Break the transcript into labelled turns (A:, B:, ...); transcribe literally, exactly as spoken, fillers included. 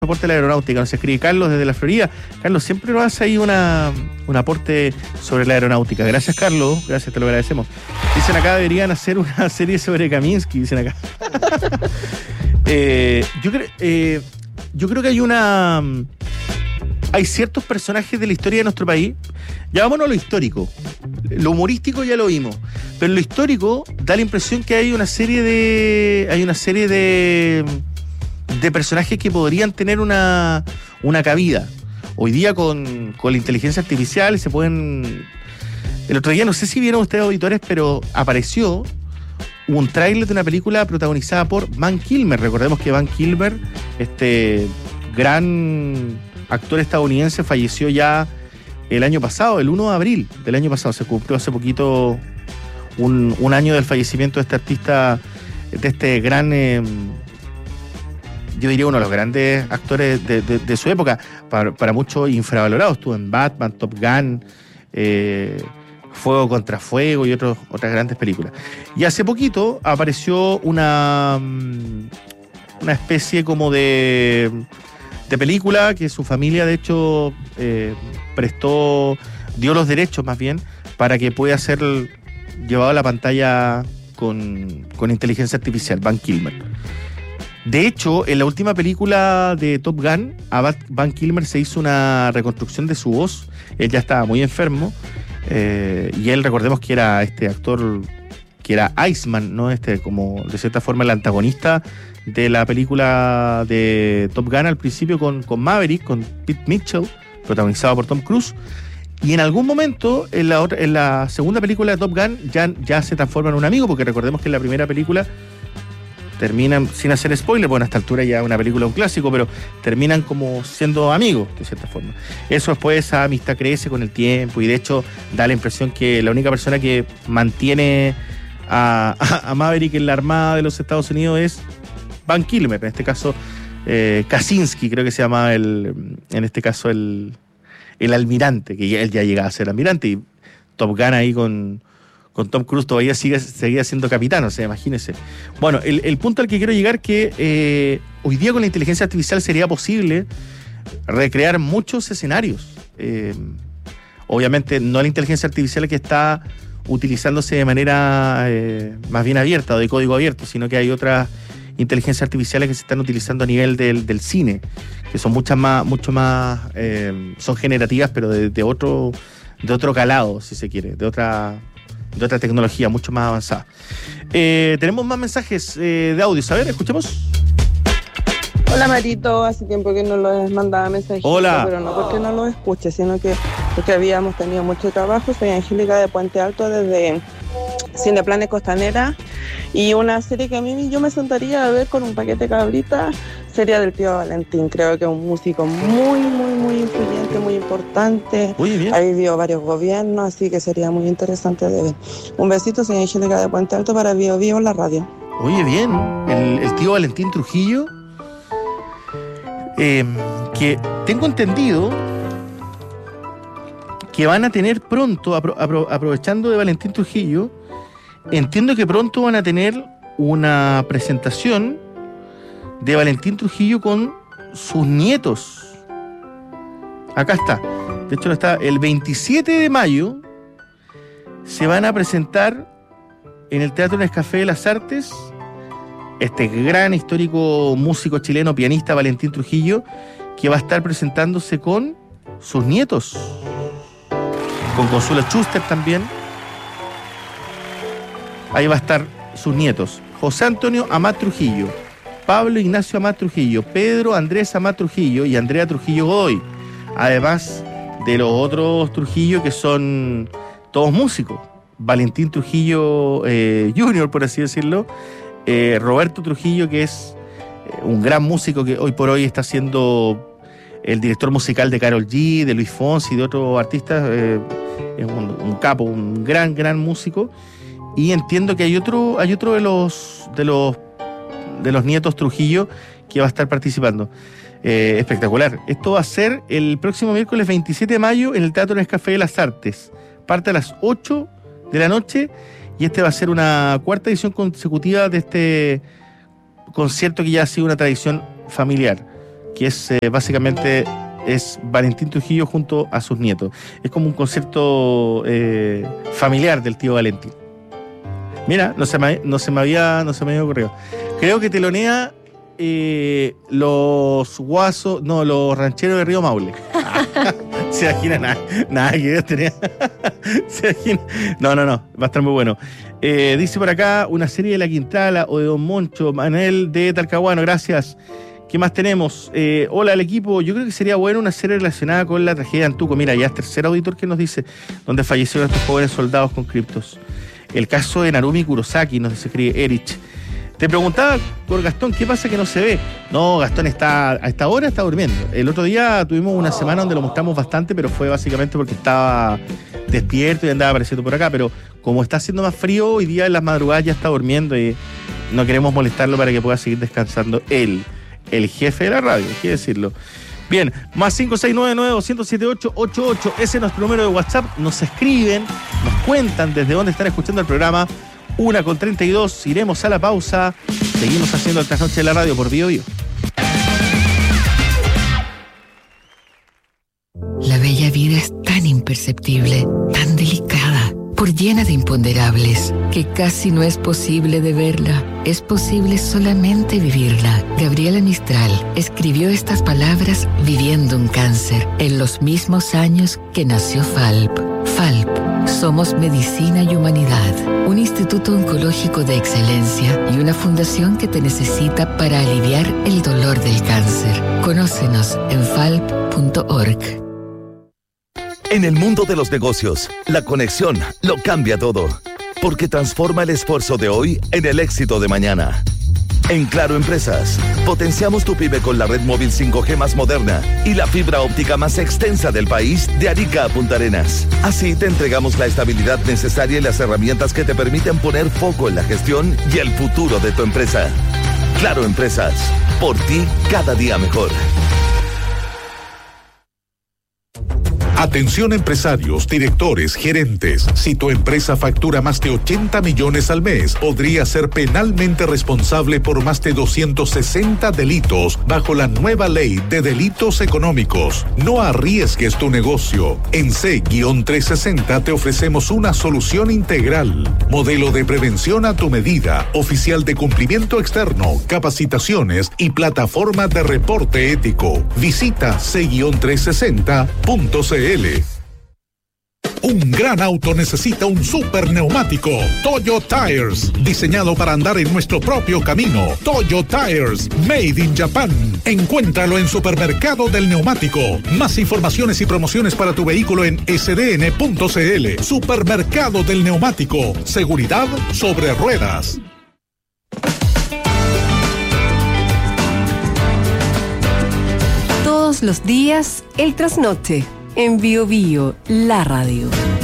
A: aporte de la aeronáutica. Nos escribe Carlos desde la Florida. Carlos, siempre nos hace ahí una, un aporte sobre la aeronáutica. Gracias, Carlos. Gracias, te lo agradecemos. Dicen acá, deberían hacer una serie sobre Kaminsky, dicen acá. eh, yo, cre- eh, yo creo que hay una... Hay ciertos personajes de la historia de nuestro país. Ya vámonos a lo histórico. Lo humorístico ya lo vimos. Pero en lo histórico da la impresión que hay una serie de... Hay una serie de... de personajes que podrían tener una, una cabida. Hoy día con, con la inteligencia artificial se pueden... El otro día, no sé si vieron ustedes, auditores, pero apareció un tráiler de una película protagonizada por Val Kilmer. Recordemos que Val Kilmer, este gran actor estadounidense, falleció ya el año pasado, el primero de abril del año pasado. Se cumplió hace poquito un, un año del fallecimiento de este artista, de este gran... Eh, yo diría uno de los grandes actores de, de, de su época, para, para muchos infravalorados. Estuvo en Batman, Top Gun, eh, Fuego contra Fuego y otros, otras grandes películas. Y hace poquito apareció una, una especie como de, de película que su familia, de hecho, eh, prestó, dio los derechos más bien, para que pueda ser llevado a la pantalla con, con inteligencia artificial, Val Kilmer. De hecho, en la última película de Top Gun, a Val Kilmer se hizo una reconstrucción de su voz. Él ya estaba muy enfermo. Eh, y él, recordemos que era este actor, que era Iceman, ¿no? Este, como de cierta forma el antagonista de la película de Top Gun al principio con, con Maverick, con Pete Mitchell, protagonizado por Tom Cruise. Y en algún momento, en la, otra, en la segunda película de Top Gun, ya, ya se transforma en un amigo, porque recordemos que en la primera película terminan, sin hacer spoiler, bueno, a esta altura ya es una película, un clásico, pero terminan como siendo amigos, de cierta forma. Eso después, esa amistad crece con el tiempo, y de hecho da la impresión que la única persona que mantiene a, a, a Maverick en la Armada de los Estados Unidos es Val Kilmer, en este caso eh, Kaczynski, creo que se llama el, en este caso el, el almirante, que él ya llega a ser almirante, y Top Gun ahí con... con Tom Cruise todavía sigue, seguía siendo capitán, o sea, imagínense. Bueno, el, el punto al que quiero llegar es que eh, hoy día con la inteligencia artificial sería posible recrear muchos escenarios. Eh, obviamente no la inteligencia artificial que está utilizándose de manera eh, más bien abierta o de código abierto, sino que hay otras inteligencias artificiales que se están utilizando a nivel del, del cine, que son muchas más, mucho más, eh, son generativas, pero de, de otro, de otro calado, si se quiere, de otra... de otra tecnología mucho más avanzada. Eh, tenemos más mensajes eh, de audio. A ver, escuchemos.
B: Hola Marito, hace tiempo que no les mandaba mensajes.
A: Hola.
B: Pero no porque no los escuche, sino que porque habíamos tenido mucho trabajo. Soy Angélica de Puente Alto desde Cineplanes Costanera, y una serie que a mí yo me sentaría a ver con un paquete de cabritas sería del Tío Valentín. Creo que es un músico muy, muy, muy influyente, muy importante.
A: Muy bien.
B: Ha vivido varios gobiernos, así que sería muy interesante de ver. Un besito, soy Angélica de Puente Alto para Bio Bio en la radio.
A: Oye, bien. El, el Tío Valentín Trujillo, eh, que tengo entendido que van a tener pronto, apro, apro, aprovechando de Valentín Trujillo, entiendo que pronto van a tener una presentación de Valentín Trujillo con sus nietos. Acá está. De hecho, está el veintisiete de mayo. Se van a presentar en el Teatro Nescafé de las Artes este gran histórico músico chileno, pianista Valentín Trujillo, que va a estar presentándose con sus nietos, con Consuelo Schuster también. Ahí va a estar sus nietos: José Antonio Amat Trujillo, Pablo Ignacio Amat Trujillo, Pedro Andrés Amat Trujillo y Andrea Trujillo Godoy, además de los otros Trujillo que son todos músicos. Valentín Trujillo eh, junior, por así decirlo, eh, Roberto Trujillo, que es eh, un gran músico que hoy por hoy está siendo el director musical de Karol G, de Luis Fonsi y de otros artistas, eh, es un, un capo, un gran, gran músico. Y entiendo que hay otro, hay otro de los de los de los nietos Trujillo que va a estar participando. Eh, espectacular. Esto va a ser el próximo miércoles veintisiete de mayo en el Teatro Nescafé de las Artes. Parte a las ocho de la noche, y este va a ser una cuarta edición consecutiva de este concierto que ya ha sido una tradición familiar, que es eh, básicamente es Valentín Trujillo junto a sus nietos. Es como un concierto eh, familiar del tío Valentín. Mira, no se me, no se me había no se me había ocurrido. Creo que telonea eh, los guasos, no, los rancheros de Río Maule. Se imagina nada, nada que Dios tenía. Se imagina. No, no, no, va a estar muy bueno. Eh, dice por acá una serie de La Quintala o de Don Moncho, Manel de Talcahuano, gracias. ¿Qué más tenemos? Eh, hola al equipo, yo creo que sería bueno una serie relacionada con la tragedia de Antuco. Mira, ya es tercer auditor que nos dice donde fallecieron estos jóvenes soldados con criptos. El caso de Narumi Kurosaki, nos escribe Erich. Te preguntaba por Gastón, ¿qué pasa que no se ve? No, Gastón está, a esta hora está durmiendo. El otro día tuvimos una semana donde lo mostramos bastante, pero fue básicamente porque estaba despierto y andaba apareciendo por acá. Pero como está haciendo más frío, hoy día en las madrugadas ya está durmiendo y no queremos molestarlo para que pueda seguir descansando él, el jefe de la radio, hay que decirlo. Bien, más cinco seis nueve nueve, dos cero siete, ocho ocho ocho, ese es nuestro número de WhatsApp. Nos escriben, nos cuentan desde dónde están escuchando el programa. Una con treinta y dos, iremos a la pausa. Seguimos haciendo esta noche de la radio por Bio Bio.
C: La bella vida es tan imperceptible, tan delicada, por llena de imponderables, que casi no es posible de verla. Es posible solamente vivirla. Gabriela Mistral escribió estas palabras viviendo un cáncer en los mismos años que nació Falp. Falp, somos medicina y humanidad, un instituto oncológico de excelencia y una fundación que te necesita para aliviar el dolor del cáncer. Conócenos en falp punto org.
D: En el mundo de los negocios, la conexión lo cambia todo, porque transforma el esfuerzo de hoy en el éxito de mañana. En Claro Empresas, potenciamos tu pyme con la red móvil cinco G más moderna y la fibra óptica más extensa del país de Arica a Punta Arenas. Así te entregamos la estabilidad necesaria y las herramientas que te permiten poner foco en la gestión y el futuro de tu empresa. Claro Empresas, por ti cada día mejor.
E: Atención empresarios, directores, gerentes. Si tu empresa factura más de ochenta millones al mes, podría ser penalmente responsable por más de doscientos sesenta delitos bajo la nueva ley de delitos económicos. No arriesgues tu negocio. En C trescientos sesenta te ofrecemos una solución integral. Modelo de prevención a tu medida, oficial de cumplimiento externo, capacitaciones y plataforma de reporte ético. Visita C trescientos sesenta punto c l. Un gran auto necesita un super neumático. Toyo Tires, diseñado para andar en nuestro propio camino. Toyo Tires, made in Japan. Encuéntralo en Supermercado del Neumático. Más informaciones y promociones para tu vehículo en s d n punto c l. Supermercado del Neumático. Seguridad sobre ruedas.
F: Todos los días, el trasnoche. En Bio Bio, la radio.